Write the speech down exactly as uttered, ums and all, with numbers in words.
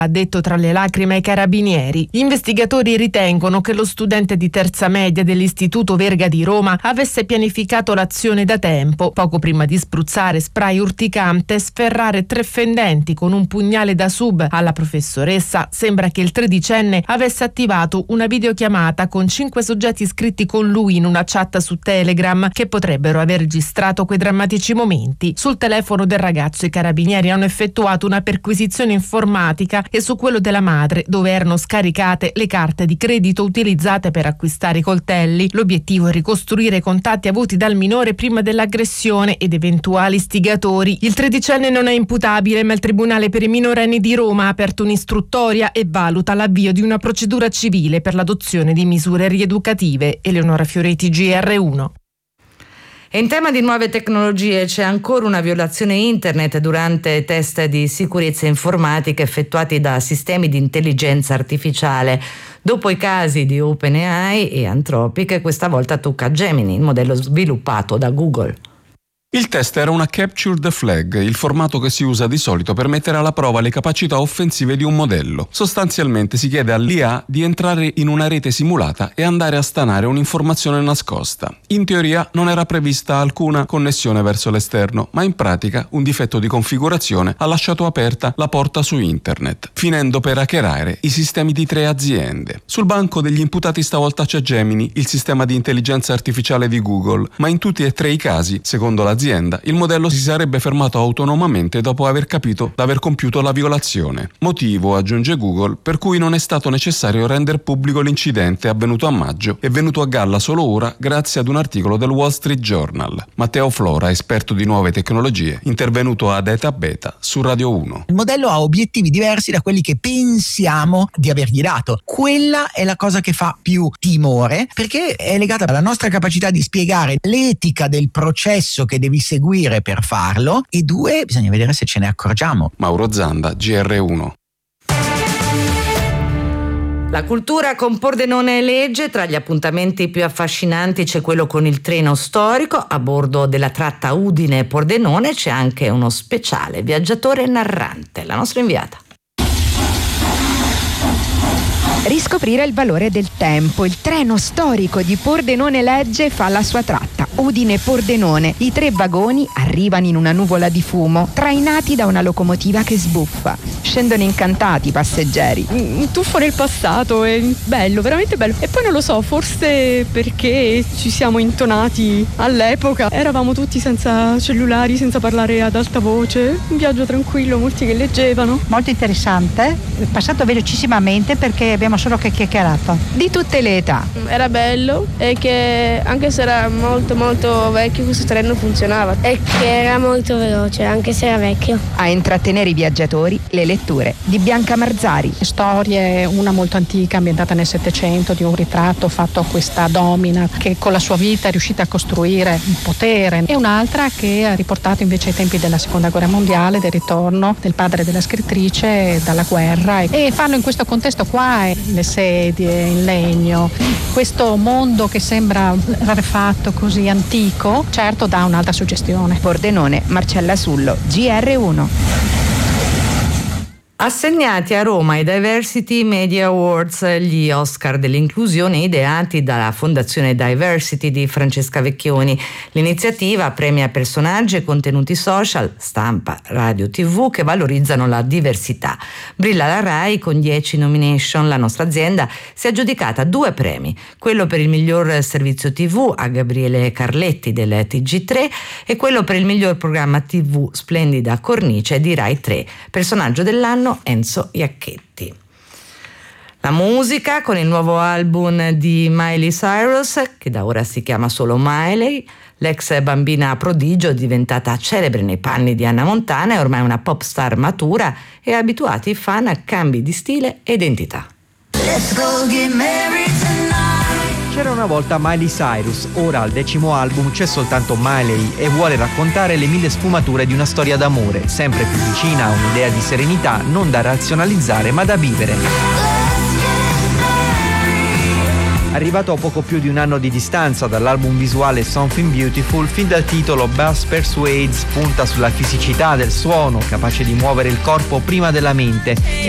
ha detto tra le lacrime ai carabinieri. Gli investigatori ritengono che lo studente di terza media dell'Istituto Verga di Roma avesse pianificato l'azione da tempo, poco prima di spruzzare spray urticante e sferrare tre fendenti con un pugnale da sub alla professoressa. Sembra che il tredicenne avesse attivato una videochiamata con cinque soggetti iscritti con lui in una chat su Telegram che potrebbero aver registrato quei drammatici momenti. Sul telefono del ragazzo i carabinieri hanno effettuato una perquisizione informatica e su quello della madre, dove erano scaricate le carte di credito utilizzate per acquistare i coltelli. L'obiettivo è ricostruire i contatti avuti dal minore prima dell'aggressione ed eventuali istigatori. Il tredicenne non è imputabile, ma il Tribunale per i minorenni di Roma ha aperto un'istruttoria e valuta l'avvio di una procedura civile per l'adozione di misure rieducative. Eleonora Fioretti, G R uno. E in tema di nuove tecnologie c'è ancora una violazione internet durante test di sicurezza informatica effettuati da sistemi di intelligenza artificiale. Dopo i casi di OpenAI e Anthropic, questa volta tocca a Gemini, il modello sviluppato da Google. Il test era una Capture the Flag, il formato che si usa di solito per mettere alla prova le capacità offensive di un modello. Sostanzialmente si chiede all'I A di entrare in una rete simulata e andare a stanare un'informazione nascosta. In teoria non era prevista alcuna connessione verso l'esterno, ma in pratica un difetto di configurazione ha lasciato aperta la porta su internet, finendo per hackerare i sistemi di tre aziende. Sul banco degli imputati stavolta c'è Gemini, il sistema di intelligenza artificiale di Google, ma in tutti e tre i casi, secondo l'azienda, il modello si sarebbe fermato autonomamente dopo aver capito d'aver compiuto la violazione. Motivo, aggiunge Google, per cui non è stato necessario rendere pubblico l'incidente avvenuto a maggio e venuto a galla solo ora grazie ad un articolo del Wall Street Journal. Matteo Flora, esperto di nuove tecnologie, intervenuto ad Eta Beta su Radio uno. Il modello ha obiettivi diversi da quelli che pensiamo di avergli dato. Quella è la cosa che fa più timore, perché è legata alla nostra capacità di spiegare l'etica del processo che devi seguire per farlo, e due, bisogna vedere se ce ne accorgiamo. Mauro Zanda, G R uno. La cultura con Pordenone e Legge. Tra gli appuntamenti più affascinanti c'è quello con il treno storico. A bordo della tratta Udine-Pordenone c'è anche uno speciale viaggiatore narrante, la nostra inviata. Riscoprire il valore del tempo. Il treno storico di Pordenone Legge fa la sua tratta. Udine-Pordenone. I tre vagoni arrivano in una nuvola di fumo, trainati da una locomotiva che sbuffa. Scendono incantati i passeggeri. Un tuffo nel passato, è bello, veramente bello. E poi non lo so, forse perché ci siamo intonati all'epoca. Eravamo tutti senza cellulari, senza parlare ad alta voce. Un viaggio tranquillo, molti che leggevano. Molto interessante, è passato velocissimamente perché abbiamo solo che chiacchierato. Di tutte le età. Era bello e che anche se era molto molto vecchio questo treno funzionava. E che era molto veloce anche se era vecchio. A intrattenere i viaggiatori le letture di Bianca Marzari. Storie, una molto antica ambientata nel Settecento di un ritratto fatto a questa domina che con la sua vita è riuscita a costruire un potere, e un'altra che ha riportato invece ai tempi della seconda guerra mondiale, del ritorno del padre della scrittrice dalla guerra, e fanno in questo contesto qua le sedie in legno, questo mondo che sembra rarefatto, così antico, certo dà un'altra suggestione. Pordenone, Marcella Sullo, G R uno. Assegnati a Roma i Diversity Media Awards, gli Oscar dell'inclusione ideati dalla Fondazione Diversity di Francesca Vecchioni. L'iniziativa premia personaggi e contenuti social, stampa, radio, tivù che valorizzano la diversità. Brilla la Rai con dieci nomination. La nostra azienda si è aggiudicata due premi, quello per il miglior servizio tivù a Gabriele Carletti del T G tre e quello per il miglior programma tivù Splendida Cornice di Rai tre. Personaggio dell'anno Enzo Iacchetti. La musica con il nuovo album di Miley Cyrus, che da ora si chiama solo Miley. L'ex bambina prodigio, diventata celebre nei panni di Hannah Montana, è ormai una pop star matura e ha abituato i fan a cambi di stile e identità. Let's go get married tonight. C'era una volta Miley Cyrus, ora al decimo album c'è soltanto Miley e vuole raccontare le mille sfumature di una storia d'amore, sempre più vicina a un'idea di serenità non da razionalizzare ma da vivere. Arrivato a poco più di un anno di distanza dall'album visuale Something Beautiful, fin dal titolo Buzz Persuades punta sulla fisicità del suono, capace di muovere il corpo prima della mente, e